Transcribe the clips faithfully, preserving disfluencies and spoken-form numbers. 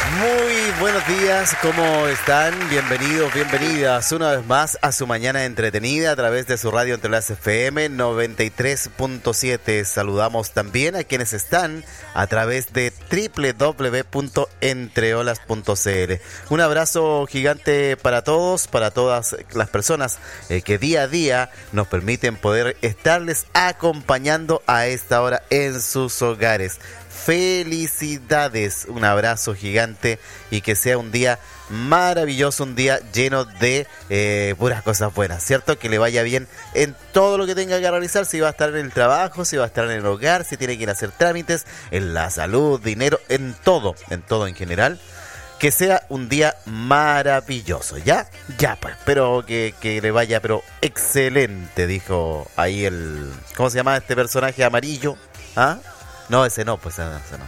Muy buenos días, ¿cómo están? Bienvenidos, bienvenidas una vez más a su mañana entretenida a través de su radio Entreolas F M noventa y tres punto siete. Saludamos también a quienes están a través de doble u doble u doble u punto entreolas punto c l. Un abrazo gigante para todos, para todas las personas eh, que día a día nos permiten poder estarles acompañando a esta hora en sus hogares. Felicidades, un abrazo gigante y que sea un día maravilloso, un día lleno de eh, puras cosas buenas, ¿cierto? Que le vaya bien en todo lo que tenga que realizar, si va a estar en el trabajo, si va a estar en el hogar, si tiene que ir a hacer trámites, en la salud, dinero, en todo, en todo en general. Que sea un día maravilloso, ¿ya? Ya, pues, pero que, que le vaya, pero excelente, dijo ahí el... ¿Cómo se llama este personaje amarillo? ¿Ah? No, ese no, pues ese no.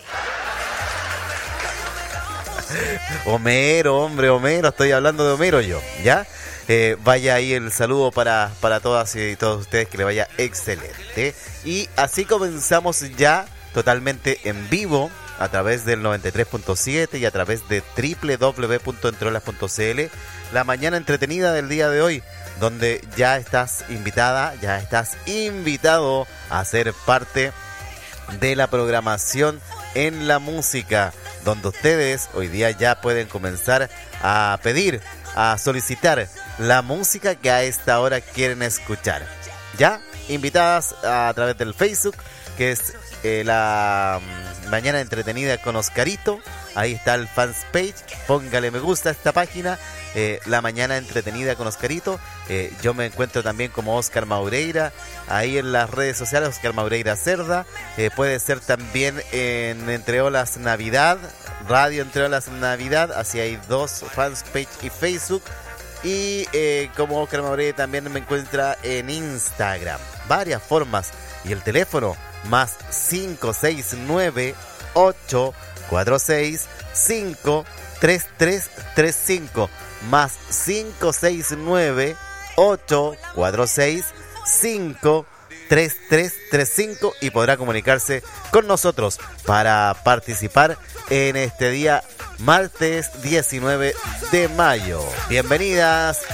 Homero, hombre, Homero, estoy hablando de Homero yo, ¿ya? Eh, vaya ahí el saludo para, para todas y todos ustedes, que le vaya excelente. Y así comenzamos ya totalmente en vivo a través del noventa y tres punto siete y a través de doble u doble u doble u punto entreolas punto c l, la mañana entretenida del día de hoy, donde ya estás invitada, ya estás invitado a ser parte de la programación en la música, donde ustedes hoy día ya pueden comenzar a pedir, a solicitar la música que a esta hora quieren escuchar. Ya invitadas a través del Facebook, que es eh, la um, mañana entretenida con Oscarito. Ahí está el fans page, póngale me gusta a esta página, eh, la mañana entretenida con Oscarito. Eh, yo me encuentro también como Oscar Maureira, ahí en las redes sociales, Oscar Maureira Cerda. Eh, puede ser también en Entreolas Navidad, Radio Entreolas Navidad, así hay dos fans page y Facebook. Y eh, como Oscar Maureira también me encuentra en Instagram, varias formas. Y el teléfono más cinco seis nueve ocho cuatro seis cinco tres tres tres cinco, más cinco seis nueve ocho cuatro seis cinco tres tres tres cinco, y podrá comunicarse con nosotros para participar en este día martes diecinueve de mayo. Bienvenidas.